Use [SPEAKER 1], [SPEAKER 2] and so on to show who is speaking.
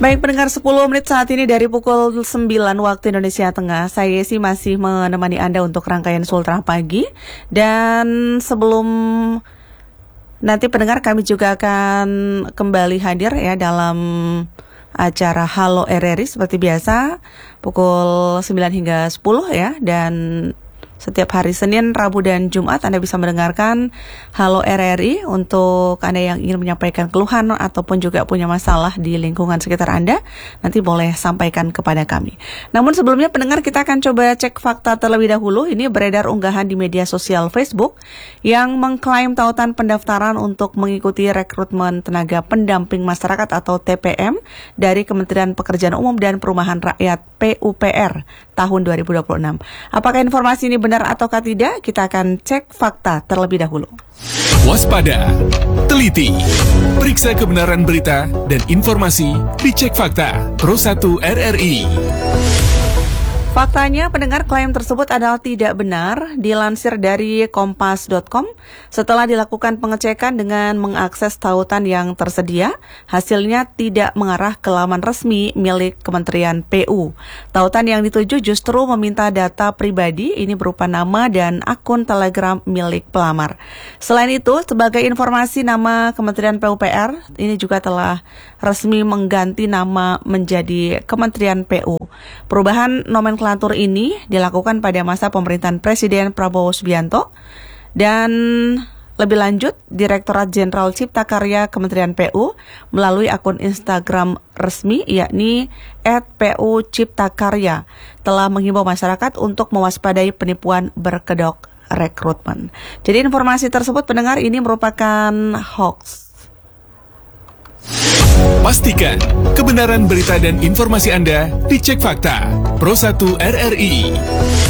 [SPEAKER 1] Baik pendengar 10 menit saat ini dari pukul 9 waktu Indonesia Tengah. Saya sih masih menemani Anda untuk rangkaian Sultra Pagi. Dan sebelum nanti pendengar kami juga akan kembali hadir ya dalam acara Halo RRI seperti biasa pukul 9 hingga 10 ya. Dan setiap hari Senin, Rabu, dan Jumat Anda bisa mendengarkan Halo RRI untuk Anda yang ingin menyampaikan keluhan ataupun juga punya masalah di lingkungan sekitar Anda. Nanti boleh sampaikan kepada kami. Namun sebelumnya pendengar, kita akan coba cek fakta terlebih dahulu. Ini beredar unggahan di media sosial Facebook yang mengklaim tautan pendaftaran untuk mengikuti rekrutmen tenaga pendamping masyarakat atau TPM dari Kementerian Pekerjaan Umum dan Perumahan Rakyat PUPR tahun 2026. Apakah informasi ini benar ataukah tidak? Kita akan cek fakta terlebih dahulu.
[SPEAKER 2] Waspada, teliti, periksa kebenaran berita dan informasi di Cek Fakta Pro 1 RRI.
[SPEAKER 1] Faktanya, pendengar, klaim tersebut adalah tidak benar. Dilansir dari kompas.com, setelah dilakukan pengecekan dengan mengakses tautan yang tersedia, hasilnya tidak mengarah ke laman resmi milik Kementerian PU. Tautan yang dituju justru meminta data pribadi, ini berupa nama dan akun Telegram milik pelamar. Selain itu, sebagai informasi, nama Kementerian PUPR ini juga telah resmi mengganti nama menjadi Kementerian PU. Perubahan nomenklatur ini dilakukan pada masa pemerintahan Presiden Prabowo Subianto. Dan lebih lanjut, Direktorat Jenderal Cipta Karya Kementerian PU melalui akun Instagram resmi yakni @PU-Ciptakarya telah menghimbau masyarakat untuk mewaspadai penipuan berkedok rekrutmen. Jadi informasi tersebut pendengar ini merupakan hoax.
[SPEAKER 2] Pastikan kebenaran berita dan informasi Anda di Cek Fakta Pro 1 RRI.